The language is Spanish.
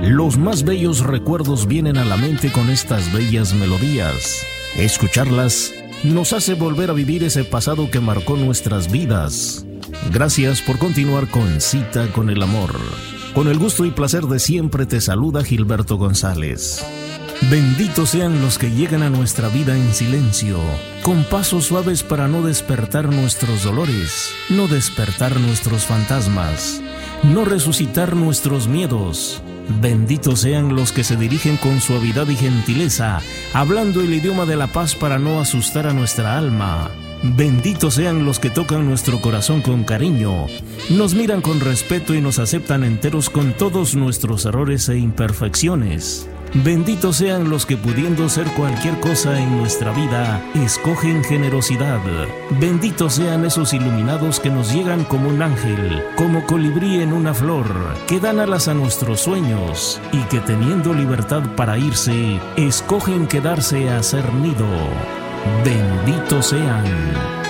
Los más bellos recuerdos vienen a la mente con estas bellas melodías. Escucharlas nos hace volver a vivir ese pasado que marcó nuestras vidas. Gracias por continuar con Cita con el Amor. Con el gusto y placer de siempre te saluda Gilberto González. Benditos sean los que llegan a nuestra vida en silencio, con pasos suaves para no despertar nuestros dolores, no despertar nuestros fantasmas, no resucitar nuestros miedos. Benditos sean los que se dirigen con suavidad y gentileza, hablando el idioma de la paz para no asustar a nuestra alma. Benditos sean los que tocan nuestro corazón con cariño, nos miran con respeto y nos aceptan enteros con todos nuestros errores e imperfecciones. Benditos sean los que, pudiendo ser cualquier cosa en nuestra vida, escogen generosidad. Benditos sean esos iluminados que nos llegan como un ángel, como colibrí en una flor, que dan alas a nuestros sueños y que, teniendo libertad para irse, escogen quedarse a hacer nido. Benditos sean.